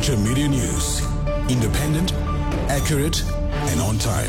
Future Media News. Independent, accurate, and on time.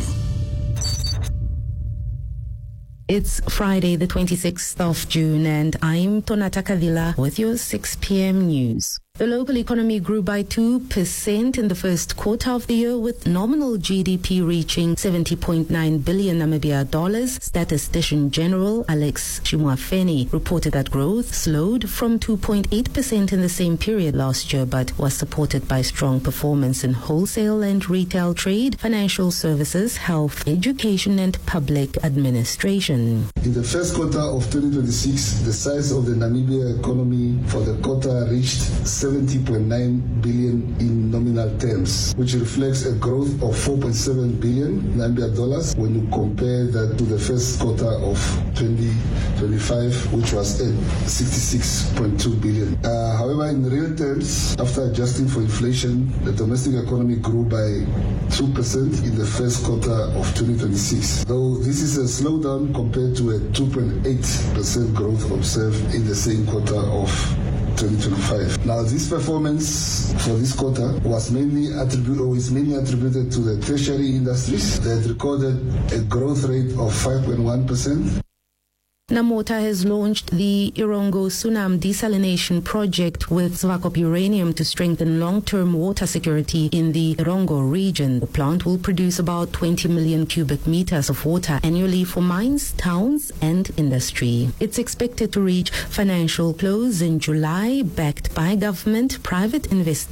It's Friday, the 26th of June, and I'm Tonata Kavila with your 6 p.m. news. The local economy grew by 2% in the first quarter of the year, with nominal GDP reaching 70.9 billion Namibia dollars. Statistician General Alex Chimwafeni reported that growth slowed from 2.8% in the same period last year, but was supported by strong performance in wholesale and retail trade, financial services, health, education, and public administration. In the first quarter of 2026, the size of the Namibia economy for the quarter reached 70.9 billion in nominal terms, which reflects a growth of 4.7 billion Namibia dollars when you compare that to the first quarter of 2025, which was at 66.2 billion. However, in real terms, after adjusting for inflation, the domestic economy grew by 2% in the first quarter of 2026, though this is a slowdown compared to a 2.8% growth observed in the same quarter of 2025. Now, this performance for this quarter is mainly attributed to the tertiary industries that recorded a growth rate of 5.1%. Namota has launched the Irongo Sunam desalination project with Swakop Uranium to strengthen long-term water security in the Irongo region. The plant will produce about 20 million cubic meters of water annually for mines, towns, and industry. It's expected to reach financial close in July, backed by government, private investors,